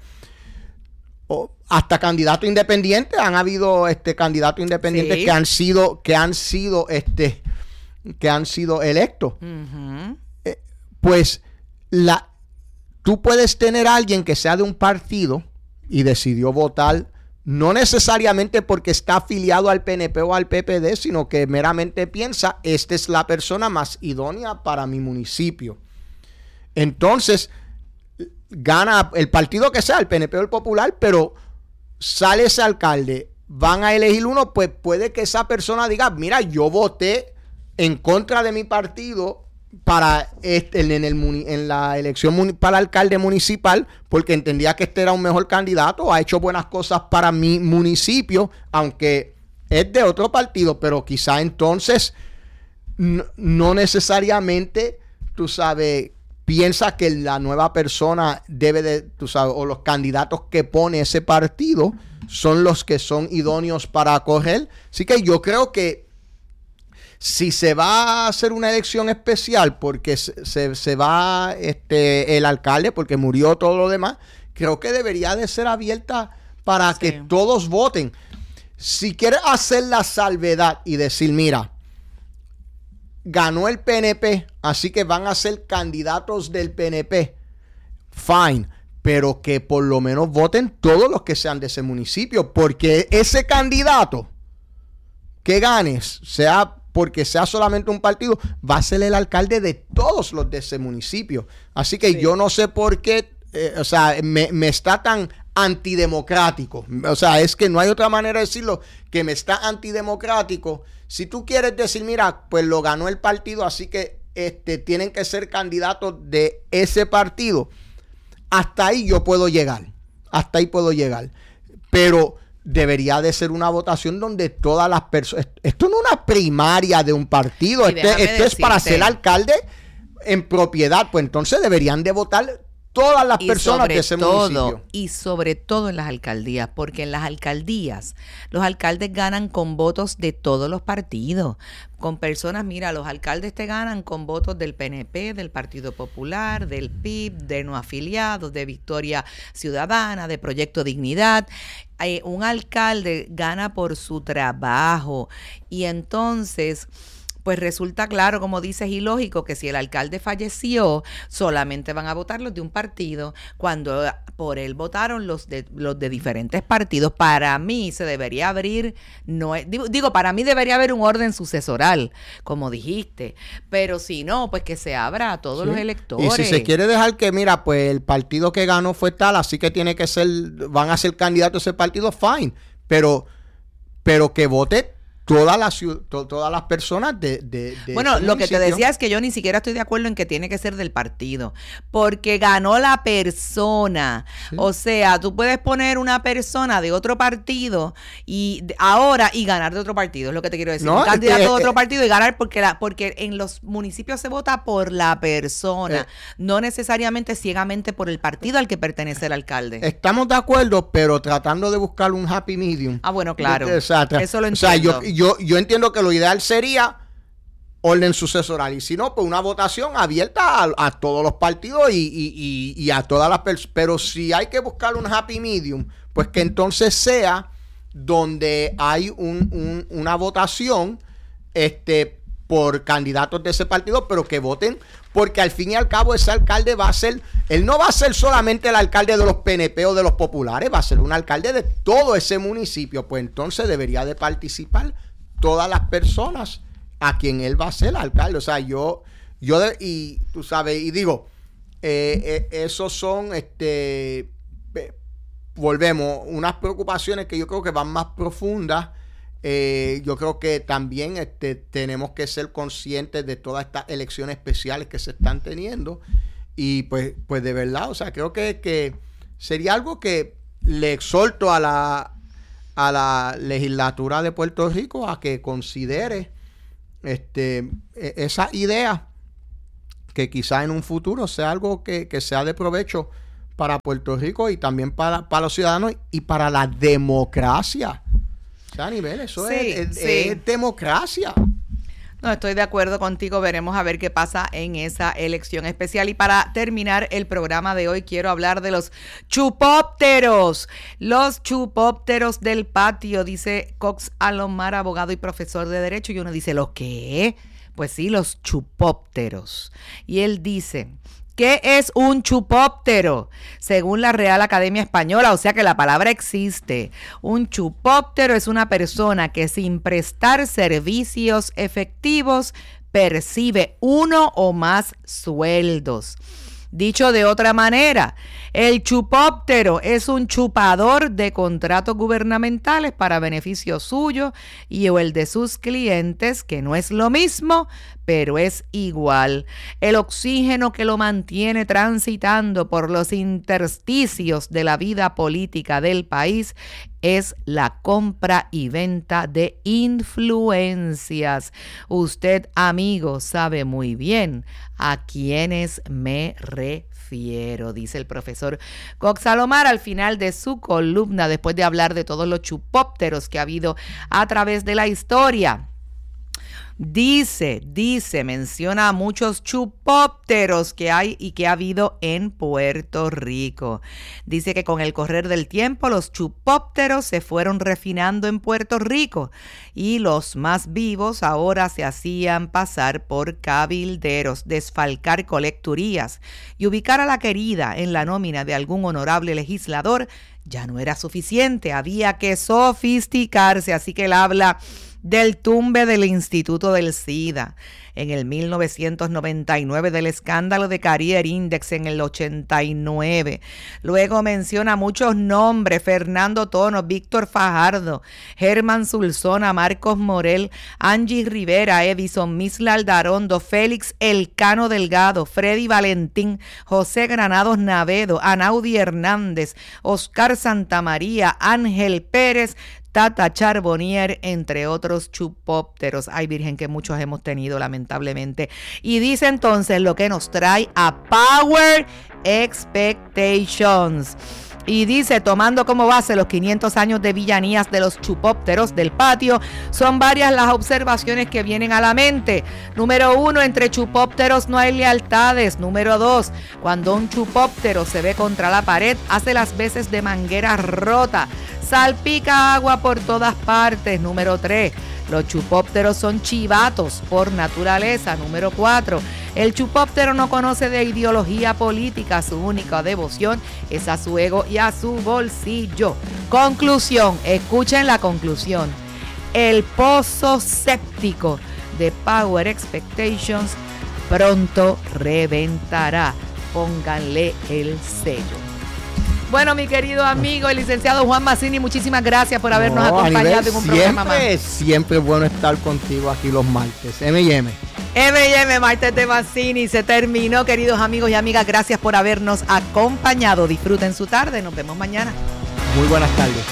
oh, hasta candidatos independientes, han habido este candidatos independientes sí. que han sido, que han sido este, que han sido electos. Uh-huh. Eh, pues la, tú puedes tener a alguien que sea de un partido y decidió votar no necesariamente porque está afiliado al P N P o al P P D, sino que meramente piensa, esta es la persona más idónea para mi municipio. Entonces, gana el partido que sea, el P N P o el Popular, pero sale ese alcalde, van a elegir uno, pues puede que esa persona diga, mira, yo voté en contra de mi partido para este, en, el, en la elección para alcalde municipal porque entendía que este era un mejor candidato, ha hecho buenas cosas para mi municipio, aunque es de otro partido, pero quizá entonces no, no necesariamente, tú sabes, piensa que la nueva persona debe de, tú sabes, o los candidatos que pone ese partido son los que son idóneos para correr. Así que yo creo que si se va a hacer una elección especial porque se, se, se va este, el alcalde, porque murió todo lo demás, creo que debería de ser abierta para sí. que todos voten. Si quieres hacer la salvedad y decir, mira, ganó el P N P, así que van a ser candidatos del P N P, fine, pero que por lo menos voten todos los que sean de ese municipio, porque ese candidato que ganes, sea porque sea solamente un partido, va a ser el alcalde de todos los de ese municipio. Así que sí. yo no sé por qué, eh, o sea, me, me está tan antidemocrático. O sea, es que no hay otra manera de decirlo, que me está antidemocrático. Si tú quieres decir, mira, pues lo ganó el partido, así que este, tienen que ser candidatos de ese partido. Hasta ahí yo puedo llegar. Hasta ahí puedo llegar. Pero debería de ser una votación donde todas las personas... Esto no es una primaria de un partido. Sí, este, esto es para ser alcalde en propiedad. Pues entonces deberían de votar todas las y personas de ese todo, municipio. Y sobre todo en las alcaldías, porque en las alcaldías los alcaldes ganan con votos de todos los partidos, con personas, mira, los alcaldes te ganan con votos del P N P, del Partido Popular, del P I B, de no afiliados, de Victoria Ciudadana, de Proyecto Dignidad. Eh, un alcalde gana por su trabajo y entonces... pues resulta claro, como dices, ilógico que si el alcalde falleció, solamente van a votar los de un partido, cuando por él votaron los de los de diferentes partidos. Para mí se debería abrir, no es, digo, digo, para mí debería haber un orden sucesoral, como dijiste, pero si no, pues que se abra a todos sí. los electores. Y si se quiere dejar que, mira, pues el partido que ganó fue tal, así que tiene que ser, van a ser candidatos ese partido, fine, pero, pero que vote Todas las, to, todas las personas de, de, de bueno, lo que te decía es que yo ni siquiera estoy de acuerdo en que tiene que ser del partido, porque ganó la persona. Sí. O sea, tú puedes poner una persona de otro partido y ahora y ganar de otro partido, es lo que te quiero decir. No, un candidato eh, de otro eh, partido y ganar porque la, porque en los municipios se vota por la persona, eh, no necesariamente ciegamente por el partido al que pertenece el alcalde. Estamos de acuerdo, pero tratando de buscar un happy medium. Ah, bueno, claro. O sea, tra- Eso lo entiendo. O sea, yo, Yo, yo entiendo que lo ideal sería orden sucesoral y si no, pues una votación abierta a, a todos los partidos y, y, y, y a todas las personas. Pero si hay que buscar un happy medium, pues que entonces sea donde hay un, un, una votación este, por candidatos de ese partido, pero que voten porque al fin y al cabo ese alcalde va a ser, él no va a ser solamente el alcalde de los P N P o de los populares, va a ser un alcalde de todo ese municipio, pues entonces debería de participar todas las personas a quien él va a ser alcalde. O sea, yo, yo de, y tú sabes, y digo, eh, eh, esos son, este, eh, volvemos, unas preocupaciones que yo creo que van más profundas. Eh, yo creo que también este, tenemos que ser conscientes de todas estas elecciones especiales que se están teniendo. Y pues, pues de verdad, o sea, creo que, que sería algo que le exhorto a la, a la legislatura de Puerto Rico a que considere este, esa idea, que quizá en un futuro sea algo que, que sea de provecho para Puerto Rico y también para, para los ciudadanos y para la democracia. O sea, a nivel, eso sí, es, es, sí. es democracia. No, estoy de acuerdo contigo. Veremos a ver qué pasa en esa elección especial. Y para terminar el programa de hoy, quiero hablar de los chupópteros. Los chupópteros del patio, dice Cox Alomar, abogado y profesor de Derecho. Y uno dice, ¿lo qué? Pues sí, los chupópteros. Y él dice, ¿qué es un chupóptero? Según la Real Academia Española, o sea que la palabra existe. Un chupóptero es una persona que sin prestar servicios efectivos percibe uno o más sueldos. Dicho de otra manera, el chupóptero es un chupador de contratos gubernamentales para beneficio suyo y o el de sus clientes, que no es lo mismo, pero es igual. El oxígeno que lo mantiene transitando por los intersticios de la vida política del país es la compra y venta de influencias. Usted, amigo, sabe muy bien a quiénes me refiero, dice el profesor Cox Alomar al final de su columna, después de hablar de todos los chupópteros que ha habido a través de la historia. Dice, dice, menciona a muchos chupópteros que hay y que ha habido en Puerto Rico. Dice que con el correr del tiempo los chupópteros se fueron refinando en Puerto Rico y los más vivos ahora se hacían pasar por cabilderos, desfalcar colecturías y ubicar a la querida en la nómina de algún honorable legislador ya no era suficiente, había que sofisticarse, así que él habla del tumbe del Instituto del SIDA en el mil novecientos noventa y nueve, del escándalo de Career Index en el ochenta y nueve. Luego menciona muchos nombres: Fernando Tono, Víctor Fajardo, Germán Zulzona, Marcos Morel, Angie Rivera, Edison, Misla Aldarondo, Félix Elcano Delgado, Freddy Valentín, José Granados Navedo, Anaudi Hernández, Oscar Santamaría, Ángel Pérez, Tata Charbonnier, entre otros chupópteros. Ay, virgen, que muchos hemos tenido, lamentablemente. Y dice entonces lo que nos trae a Power Expectations. Y dice, tomando como base los quinientos años de villanías de los chupópteros del patio, son varias las observaciones que vienen a la mente. Número uno, entre chupópteros no hay lealtades. Número dos, cuando un chupóptero se ve contra la pared, hace las veces de manguera rota, salpica agua por todas partes. Número tres, los chupópteros son chivatos por naturaleza. Número cuatro, el chupóptero no conoce de ideología política, su única devoción es a su ego y a su bolsillo. Conclusión, escuchen la conclusión. El pozo séptico de Power Expectations pronto reventará. Pónganle el sello. Bueno, mi querido amigo, el licenciado Juan Mazzini, muchísimas gracias por habernos no, acompañado en un siempre, programa más. Siempre es bueno estar contigo aquí los martes. M y M. M y M, martes de Mazzini. Se terminó, queridos amigos y amigas. Gracias por habernos acompañado. Disfruten su tarde. Nos vemos mañana. Muy buenas tardes.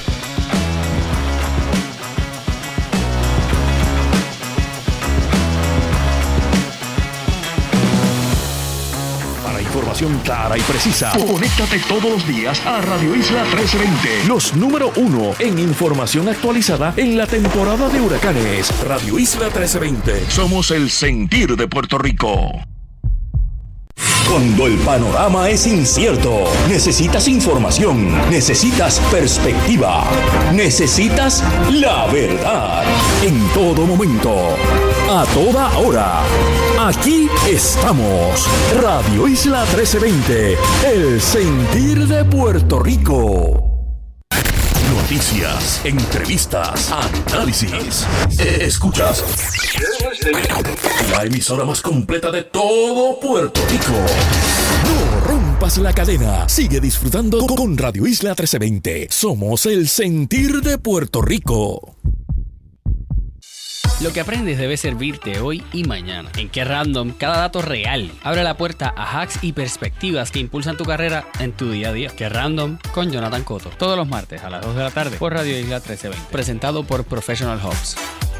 Información clara y precisa. Conéctate todos los días a Radio Isla trece veinte. Los número uno en información actualizada en la temporada de huracanes. Radio Isla trece veinte. Somos el sentir de Puerto Rico. Cuando el panorama es incierto, necesitas información, necesitas perspectiva, necesitas la verdad. En todo momento. a toda hora. Aquí estamos. Radio Isla trece veinte, el sentir de Puerto Rico. Noticias, entrevistas, análisis. Escuchas la emisora más completa de todo Puerto Rico. No rompas la cadena. Sigue disfrutando con Radio Isla trece veinte. Somos el sentir de Puerto Rico. Lo que aprendes debe servirte hoy y mañana. En Qué Random, cada dato real abre la puerta a hacks y perspectivas que impulsan tu carrera en tu día a día. Qué Random con Jonathan Cotto. Todos los martes a las dos de la tarde por Radio Isla trece veinte. Presentado por Professional Hubs.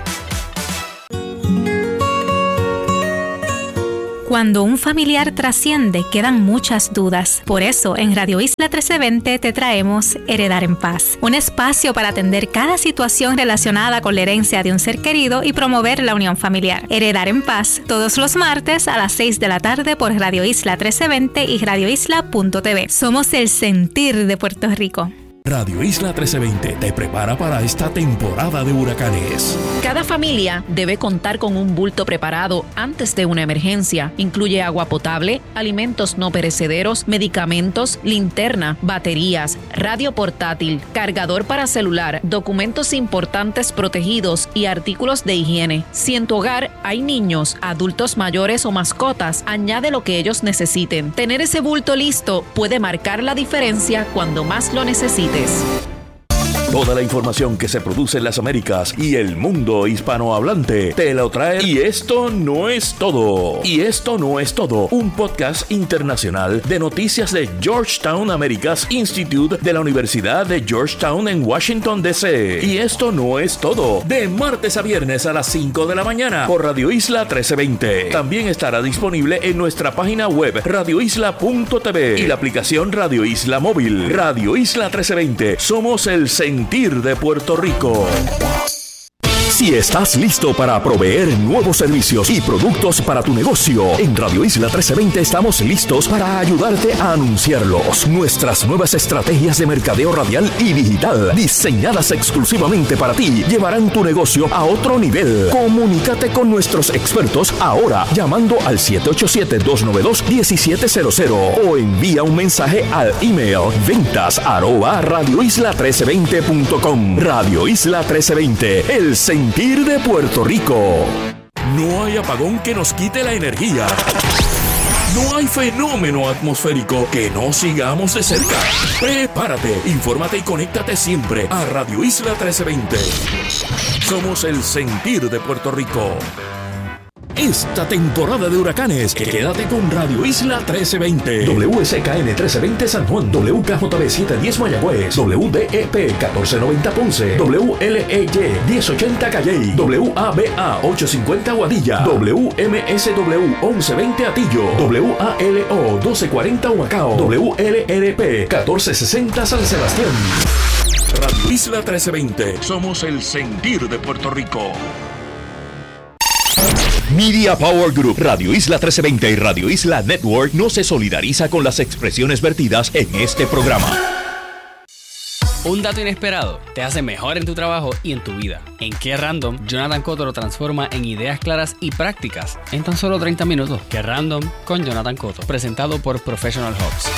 Cuando un familiar trasciende, quedan muchas dudas. Por eso, en Radio Isla trece veinte te traemos Heredar en Paz, un espacio para atender cada situación relacionada con la herencia de un ser querido y promover la unión familiar. Heredar en Paz, todos los martes a las seis de la tarde por Radio Isla trece veinte y radio isla punto t v. Somos el sentir de Puerto Rico. Radio Isla trece veinte te prepara para esta temporada de huracanes. Cada familia debe contar con un bulto preparado antes de una emergencia. Incluye agua potable, alimentos no perecederos, medicamentos, linterna, baterías, radio portátil, cargador para celular, documentos importantes protegidos y artículos de higiene. Si en tu hogar hay niños, adultos mayores o mascotas, añade lo que ellos necesiten. Tener ese bulto listo puede marcar la diferencia cuando más lo necesites. Toda la información que se produce en las Américas y el mundo hispanohablante te lo trae. Y esto no es todo. Y esto no es todo. Un podcast internacional de noticias de Georgetown Americas Institute de la Universidad de Georgetown en Washington, D C Y esto no es todo. De martes a viernes a las cinco de la mañana por Radio Isla trece veinte. También estará disponible en nuestra página web radio isla punto t v y la aplicación Radio Isla Móvil. Radio Isla trece veinte. Somos el sentir de Puerto Rico. Si estás listo para proveer nuevos servicios y productos para tu negocio, en Radio Isla trece veinte estamos listos para ayudarte a anunciarlos. Nuestras nuevas estrategias de mercadeo radial y digital, diseñadas exclusivamente para ti, llevarán tu negocio a otro nivel. Comunícate con nuestros expertos ahora llamando al siete ocho siete, dos nueve dos, uno siete cero cero o envía un mensaje al email ventas arroba radio isla trece veinte punto com. Radio Isla trece veinte, el sentir de Puerto Rico. No hay apagón que nos quite la energía. No hay fenómeno atmosférico que no sigamos de cerca. Prepárate, infórmate y conéctate siempre a Radio Isla trece veinte. Somos el sentir de Puerto Rico. Esta temporada de huracanes, quédate con Radio Isla trece veinte. W S K N trece veinte San Juan, W K J B setecientos diez Mayagüez, W D E P catorce noventa Ponce, W L E Y diez ochenta Calley, W A B A ochocientos cincuenta Aguadilla, W M S W once veinte Atillo, W A L O doce cuarenta Humacao, W L R P catorce sesenta San Sebastián. Radio Isla trece veinte. Somos el sentir de Puerto Rico. Media Power Group, Radio Isla trece veinte y Radio Isla Network no se solidariza con las expresiones vertidas en este programa. Un dato inesperado te hace mejor en tu trabajo y en tu vida. En Qué Random, Jonathan Cotto lo transforma en ideas claras y prácticas en tan solo treinta minutos. Qué Random con Jonathan Cotto, presentado por Professional Hubs.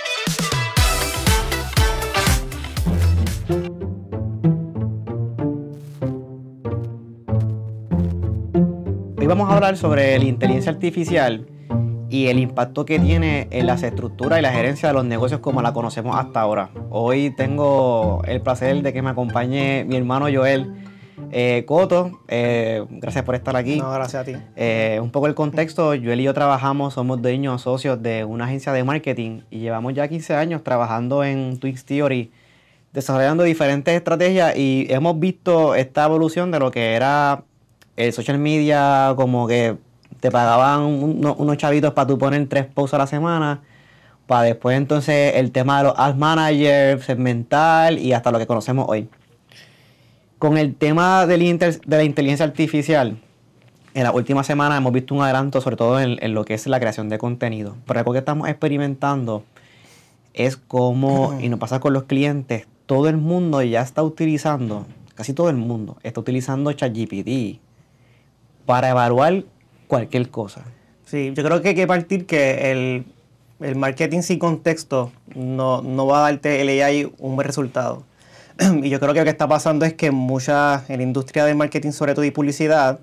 Hoy vamos a hablar sobre la inteligencia artificial y el impacto que tiene en las estructuras y la gerencia de los negocios como la conocemos hasta ahora. Hoy tengo el placer de que me acompañe mi hermano Joel eh, Cotto. Eh, gracias por estar aquí. No, gracias a ti. Eh, un poco el contexto, Joel y yo trabajamos, somos dueños socios de una agencia de marketing y llevamos ya quince años trabajando en Twins Theory, desarrollando diferentes estrategias y hemos visto esta evolución de lo que era el social media, como que te pagaban uno, unos chavitos para tú poner tres posts a la semana, para después entonces el tema de los ads managers, segmental y hasta lo que conocemos hoy. Con el tema de la, inter, de la inteligencia artificial, en las últimas semanas hemos visto un adelanto, sobre todo en, en lo que es la creación de contenido. Pero algo que estamos experimentando es cómo, y nos pasa con los clientes, todo el mundo ya está utilizando, casi todo el mundo está utilizando ChatGPT para evaluar cualquier cosa. Sí, yo creo que hay que partir que el, el marketing sin contexto no, no va a darte el A I un buen resultado. Y yo creo que lo que está pasando es que muchas, en la industria del marketing, sobre todo y publicidad,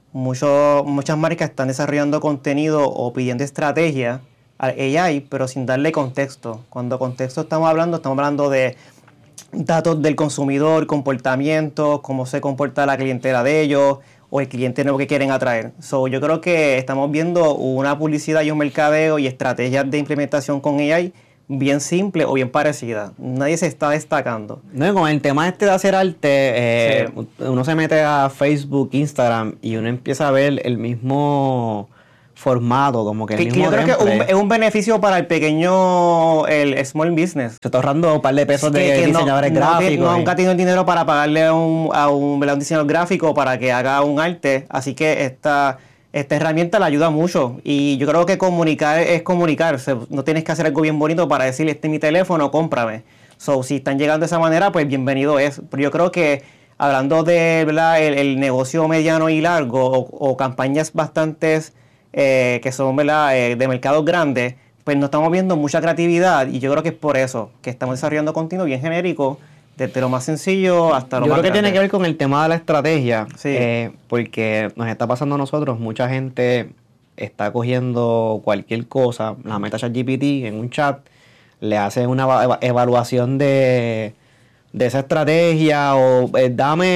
mucho, muchas marcas están desarrollando contenido o pidiendo estrategia al A I, pero sin darle contexto. Cuando contexto estamos hablando, estamos hablando de datos del consumidor, comportamientos, cómo se comporta la clientela de ellos, o el cliente nuevo que quieren atraer. So, yo creo que estamos viendo una publicidad y un mercadeo y estrategias de implementación con A I bien simple o bien parecida. Nadie se está destacando. No, con el tema este de hacer arte, eh, sí. uno se mete a Facebook, Instagram y uno empieza a ver el mismo formato, como que el que, mismo que yo creo que un, es un beneficio para el pequeño, el small business. Se está ahorrando un par de pesos que, de que diseñadores no, gráficos. No, nunca ha tenido el dinero para pagarle a un, a un, a un diseñador gráfico para que haga un arte, así que esta... Esta herramienta le ayuda mucho y yo creo que comunicar es comunicar. No tienes que hacer algo bien bonito para decirle, este es mi teléfono, cómprame. So, si están llegando de esa manera, pues bienvenido es. Pero yo creo que hablando de ¿verdad? El, el negocio mediano y largo o, o campañas bastantes eh, que son ¿verdad? Eh, de mercados grandes, pues no estamos viendo mucha creatividad y yo creo que es por eso que estamos desarrollando contenido bien genérico, desde lo más sencillo hasta lo Yo más creo que grande. tiene que ver con el tema de la estrategia, sí. eh, porque nos está pasando a nosotros, mucha gente está cogiendo cualquier cosa, la meta ChatGPT en un chat, le hace una eva- evaluación de, de esa estrategia o eh,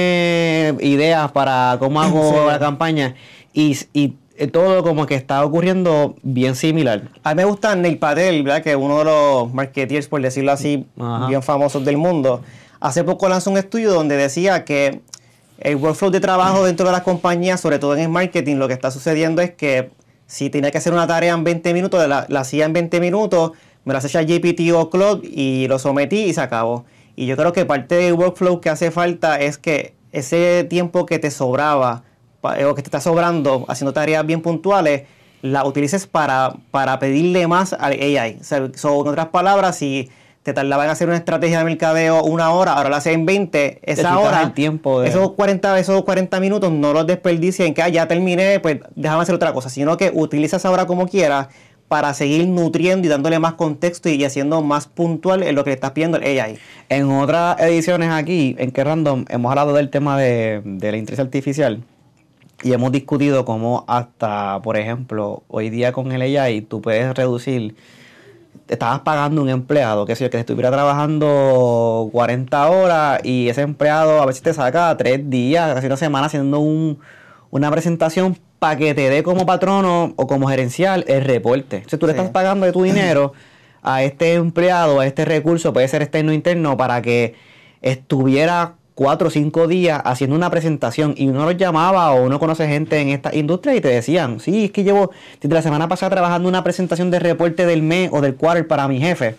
dame ideas para cómo hago sí. la campaña y, y todo como que está ocurriendo bien similar. A mí me gusta Neil Patel, ¿verdad? Que es uno de los marketeers, por decirlo así, Ajá. bien famosos del mundo. Hace poco lanzó un estudio donde decía que el workflow de trabajo dentro de las compañías, sobre todo en el marketing, lo que está sucediendo es que si tenía que hacer una tarea en veinte minutos, la, la hacía en veinte minutos, me la hacía G P T o Claude y lo sometí y se acabó. Y yo creo que parte del workflow que hace falta es que ese tiempo que te sobraba o que te está sobrando haciendo tareas bien puntuales, la utilices para, para pedirle más al A I. O sea, so, en otras palabras, si te tardaba en hacer una estrategia de mercadeo una hora, ahora la haces en veinte, esa hora, el tiempo de... esos, cuarenta, esos cuarenta minutos no los desperdicies en que ah, ya terminé, pues déjame hacer otra cosa, sino que utilizas esa hora como quieras para seguir nutriendo y dándole más contexto y haciendo más puntual en lo que le estás pidiendo el A I. En otras ediciones aquí, en Que Random, hemos hablado del tema de, de la inteligencia artificial y hemos discutido cómo hasta, por ejemplo, hoy día con el A I tú puedes reducir... Te estabas pagando un empleado, que sé yo, que estuviera trabajando cuarenta horas y ese empleado a ver si te saca tres días, casi una semana haciendo un, una presentación para que te dé como patrono o como gerencial el reporte. Entonces tú sí. le estás pagando de tu dinero a este empleado, a este recurso, puede ser externo o interno, para que estuviera cuatro o cinco días haciendo una presentación y uno los llamaba o uno conoce gente en esta industria y te decían, sí, es que llevo desde la semana pasada trabajando una presentación de reporte del mes o del quarter para mi jefe.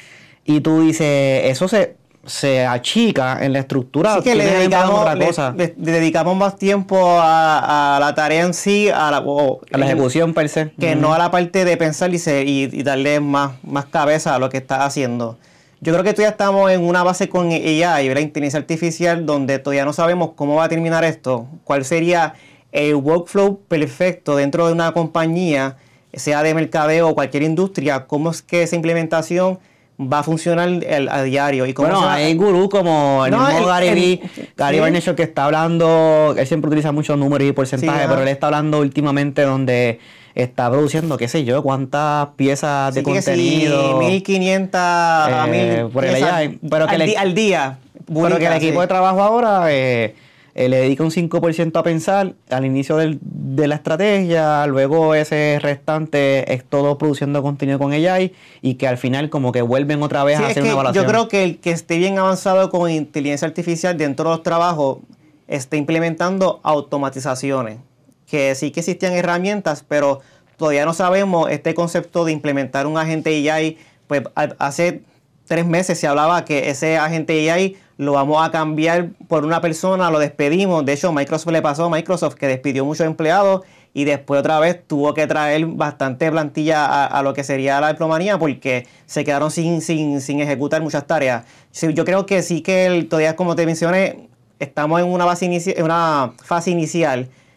Y tú dices, eso se, se achica en la estructura. Sí, que le dedicamos, otra cosa. Le, le dedicamos más tiempo a, a la tarea en sí, a la, o, a la ejecución per se. Que mm. no a la parte de pensar y, se, y, y darle más, más cabeza a lo que estás haciendo. Yo creo que todavía estamos en una base con A I, la inteligencia artificial, donde todavía no sabemos cómo va a terminar esto, cuál sería el workflow perfecto dentro de una compañía, sea de mercadeo o cualquier industria, cómo es que esa implementación va a funcionar el, a diario. Y cómo bueno, va... hay gurús como el no, mismo el, Gary, el, Gary ¿sí? Vaynerchuk, que está hablando, él siempre utiliza muchos números y porcentajes, sí, pero él está hablando últimamente donde está produciendo, qué sé yo, cuántas piezas sí, de contenido. Sí, mil quinientas eh, a mil por el A I, pero que al, le, di, al día. Bonita, pero que el equipo sí. de trabajo ahora eh, eh, le dedica un cinco por ciento a pensar al inicio del, de la estrategia, luego ese restante es todo produciendo contenido con A I y que al final como que vuelven otra vez sí, a hacer es que una evaluación. Yo creo que el que esté bien avanzado con inteligencia artificial dentro de los trabajos está implementando automatizaciones, que sí que existían herramientas, pero todavía no sabemos este concepto de implementar un agente A I. Pues hace tres meses se hablaba que ese agente A I lo vamos a cambiar por una persona, lo despedimos. De hecho, Microsoft le pasó a Microsoft que despidió muchos empleados y después otra vez tuvo que traer bastante plantilla a, a lo que sería la diplomanía porque se quedaron sin, sin, sin ejecutar muchas tareas. Yo creo que sí que el, todavía, como te mencioné, estamos en una, base inici- en una fase inicial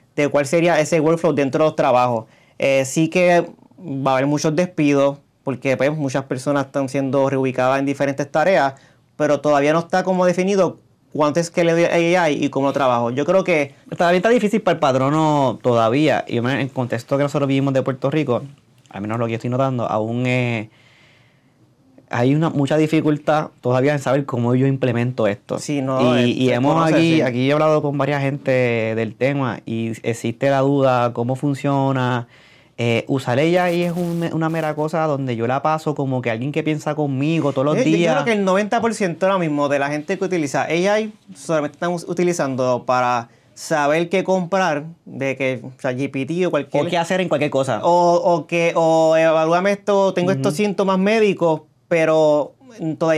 de cuál sería ese workflow dentro de los trabajos. Eh, sí que va a haber muchos despidos, porque pues, muchas personas están siendo reubicadas en diferentes tareas, pero todavía no está como definido cuánto es que le doy a A I y cómo lo trabajo. Yo creo que todavía está difícil para el patrono todavía, y en el contexto que nosotros vivimos de Puerto Rico, al menos lo que yo estoy notando, aún eh, hay una mucha dificultad todavía en saber cómo yo implemento esto. Sí, no, y, es, y hemos conocer, aquí, sí. aquí he hablado con varias gente del tema y existe la duda, cómo funciona. Eh, usar ella y es un, una mera cosa donde yo la paso como que alguien que piensa conmigo todos los yo, días. Yo creo que el noventa por ciento ahora mismo de la gente que utiliza A I solamente están utilizando para saber qué comprar, de que, o sea, G P T o cualquier... O qué hacer en cualquier cosa. O, o que, o evalúame esto, tengo uh-huh. estos síntomas médicos, pero todavía